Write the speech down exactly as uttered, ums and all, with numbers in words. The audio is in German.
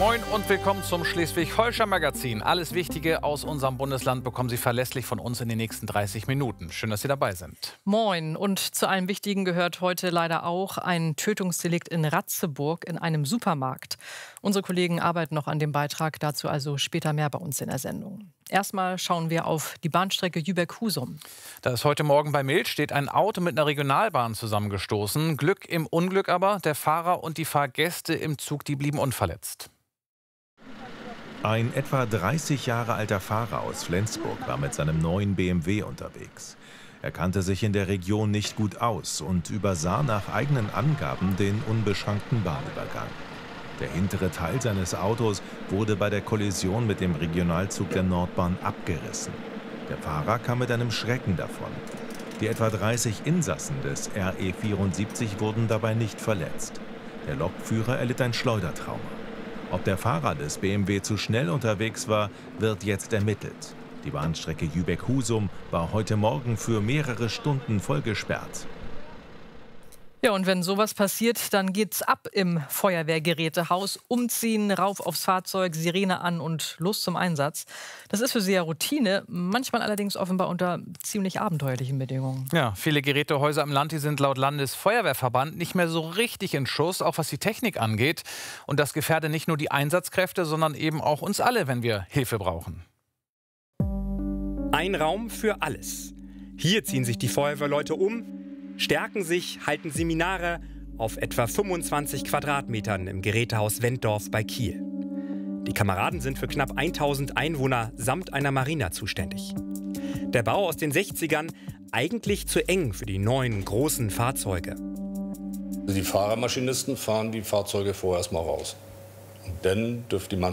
Moin und willkommen zum Schleswig-Holstein-Magazin. Alles Wichtige aus unserem Bundesland bekommen Sie verlässlich von uns in den nächsten dreißig Minuten. Schön, dass Sie dabei sind. Moin. Und zu allem Wichtigen gehört heute leider auch ein Tötungsdelikt in Ratzeburg in einem Supermarkt. Unsere Kollegen arbeiten noch an dem Beitrag, dazu also später mehr bei uns in der Sendung. Erstmal schauen wir auf die Bahnstrecke Jübeck-Husum. Da ist heute Morgen bei Milch steht ein Auto mit einer Regionalbahn zusammengestoßen. Glück im Unglück aber, der Fahrer und die Fahrgäste im Zug, die blieben unverletzt. Ein etwa dreißig Jahre alter Fahrer aus Flensburg war mit seinem neuen B M W unterwegs. Er kannte sich in der Region nicht gut aus und übersah nach eigenen Angaben den unbeschrankten Bahnübergang. Der hintere Teil seines Autos wurde bei der Kollision mit dem Regionalzug der Nordbahn abgerissen. Der Fahrer kam mit einem Schrecken davon. Die etwa dreißig Insassen des R E vierundsiebzig wurden dabei nicht verletzt. Der Lokführer erlitt ein Schleudertrauma. Ob der Fahrer des B M W zu schnell unterwegs war, wird jetzt ermittelt. Die Bahnstrecke Jübeck-Husum war heute Morgen für mehrere Stunden voll gesperrt. Ja, und wenn sowas passiert, dann geht's ab im Feuerwehrgerätehaus. Umziehen, rauf aufs Fahrzeug, Sirene an und los zum Einsatz. Das ist für Sie ja Routine, manchmal allerdings offenbar unter ziemlich abenteuerlichen Bedingungen. Ja, viele Gerätehäuser im Land, die sind laut Landesfeuerwehrverband nicht mehr so richtig in Schuss, auch was die Technik angeht. Und das gefährdet nicht nur die Einsatzkräfte, sondern eben auch uns alle, wenn wir Hilfe brauchen. Ein Raum für alles. Hier ziehen sich die Feuerwehrleute um, stärken sich, halten Seminare auf etwa fünfundzwanzig Quadratmetern im Gerätehaus Wenddorf bei Kiel. Die Kameraden sind für knapp tausend Einwohner samt einer Marina zuständig. Der Bau aus den sechzigern, eigentlich zu eng für die neuen großen Fahrzeuge. Die Fahrermaschinisten fahren die Fahrzeuge vorher erstmal raus. Und dann dürfte die Mannschaft